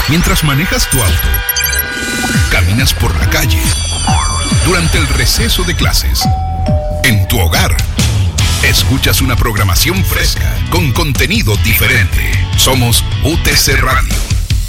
Mientras manejas tu auto, caminas por la calle, durante el receso de clases, en tu hogar, escuchas una programación fresca con contenido diferente. Somos UTC Radio.